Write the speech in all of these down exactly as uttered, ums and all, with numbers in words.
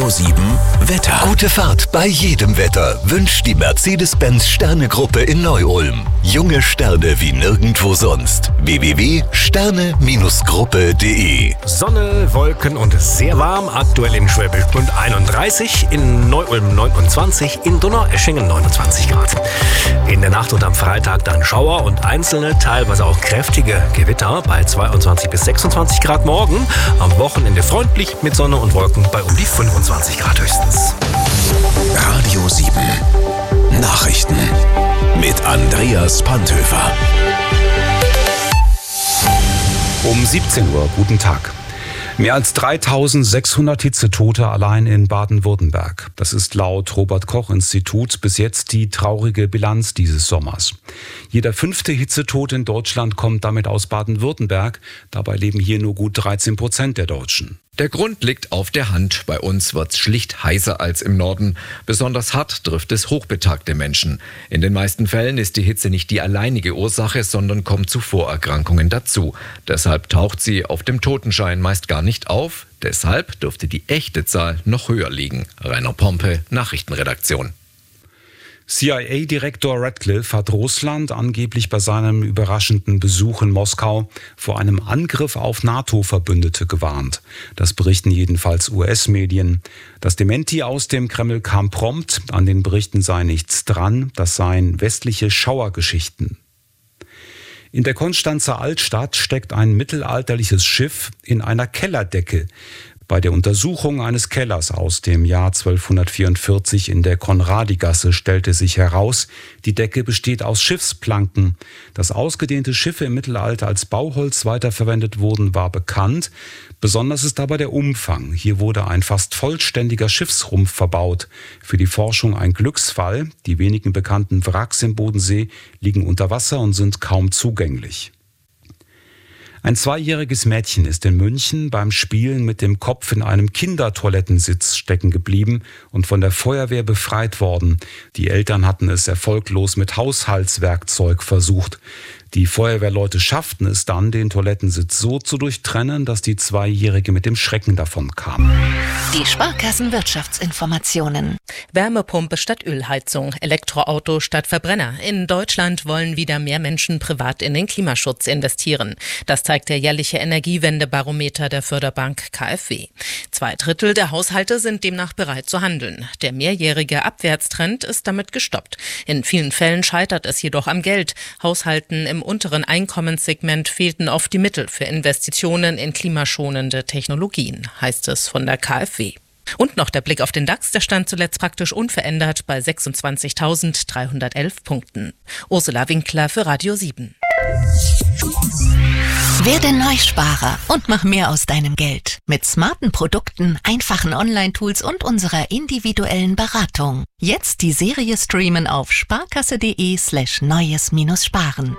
Radio sieben Wetter. Gute Fahrt bei jedem Wetter wünscht die Mercedes-Benz Sterne-Gruppe in Neu-Ulm. Junge Sterne wie nirgendwo sonst. w w w punkt sterne Gruppe punkt de. Sonne, Wolken und sehr warm. Aktuell in Schwäbisch Gmünd einunddreißig, in Neu-Ulm neunundzwanzig, in Donaueschingen neunundzwanzig Grad. In der Nacht und am Freitag dann Schauer und einzelne, teilweise auch kräftige Gewitter bei zweiundzwanzig bis sechsundzwanzig Grad morgen. Am Wochenende freundlich mit Sonne und Wolken bei um die fünfundzwanzig Grad höchstens. Radio sieben Nachrichten mit Andreas Panthöfer. Um siebzehn Uhr, guten Tag. Mehr als dreitausendsechshundert Hitzetote allein in Baden-Württemberg. Das ist laut Robert-Koch-Institut bis jetzt die traurige Bilanz dieses Sommers. Jeder fünfte Hitzetote in Deutschland kommt damit aus Baden-Württemberg. Dabei leben hier nur gut dreizehn Prozent der Deutschen. Der Grund liegt auf der Hand. Bei uns wird's schlicht heißer als im Norden. Besonders hart trifft es hochbetagte Menschen. In den meisten Fällen ist die Hitze nicht die alleinige Ursache, sondern kommt zu Vorerkrankungen dazu. Deshalb taucht sie auf dem Totenschein meist gar nicht auf. Deshalb dürfte die echte Zahl noch höher liegen. Rainer Pompe, Nachrichtenredaktion. C I A-Direktor Radcliffe hat Russland angeblich bei seinem überraschenden Besuch in Moskau vor einem Angriff auf NATO-Verbündete gewarnt. Das berichten jedenfalls U S-Medien. Das Dementi aus dem Kreml kam prompt. An den Berichten sei nichts dran. Das seien westliche Schauergeschichten. In der Konstanzer Altstadt steckt ein mittelalterliches Schiff in einer Kellerdecke. Bei der Untersuchung eines Kellers aus dem Jahr zwölfhundertvierundvierzig in der Konradigasse stellte sich heraus, die Decke besteht aus Schiffsplanken. Dass ausgedehnte Schiffe im Mittelalter als Bauholz weiterverwendet wurden, war bekannt. Besonders ist aber der Umfang. Hier wurde ein fast vollständiger Schiffsrumpf verbaut. Für die Forschung ein Glücksfall. Die wenigen bekannten Wracks im Bodensee liegen unter Wasser und sind kaum zugänglich. Ein zweijähriges Mädchen ist in München beim Spielen mit dem Kopf in einem Kindertoilettensitz stecken geblieben und von der Feuerwehr befreit worden. Die Eltern hatten es erfolglos mit Haushaltswerkzeug versucht. Die Feuerwehrleute schafften es dann, den Toilettensitz so zu durchtrennen, dass die Zweijährige mit dem Schrecken davon kam. Die Sparkassen-Wirtschaftsinformationen. Wärmepumpe statt Ölheizung, Elektroauto statt Verbrenner. In Deutschland wollen wieder mehr Menschen privat in den Klimaschutz investieren. Das zeigt der jährliche Energiewendebarometer der Förderbank K f W. Zwei Drittel der Haushalte sind demnach bereit zu handeln. Der mehrjährige Abwärtstrend ist damit gestoppt. In vielen Fällen scheitert es jedoch am Geld. Haushalten im unteren Einkommenssegment fehlten oft die Mittel für Investitionen in klimaschonende Technologien, heißt es von der K f W. Und noch der Blick auf den DAX, der stand zuletzt praktisch unverändert bei sechsundzwanzigtausenddreihundertelf Punkten. Ursula Winkler für Radio sieben. Werde Neusparer und mach mehr aus deinem Geld. Mit smarten Produkten, einfachen Online-Tools und unserer individuellen Beratung. Jetzt die Serie streamen auf sparkasse.de slash neues-sparen.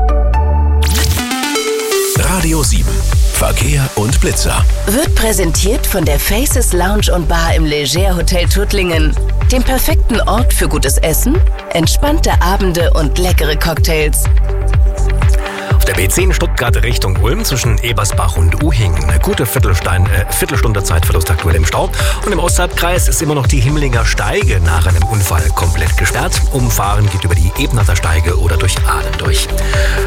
Radio sieben Verkehr und Blitzer. Wird präsentiert von der Faces Lounge und Bar im Leger Hotel Tuttlingen. Dem perfekten Ort für gutes Essen, entspannte Abende und leckere Cocktails. Auf der B zehn Stuttgart Richtung Ulm zwischen Ebersbach und Uhing. Eine gute Viertelstein, äh, Viertelstunde Zeitverlust aktuell im Stau. Und im Osthalbkreis ist immer noch die Himmlinger Steige nach einem Unfall komplett gesperrt. Umfahren geht über die Ebnater Steige oder durch Ahlen durch.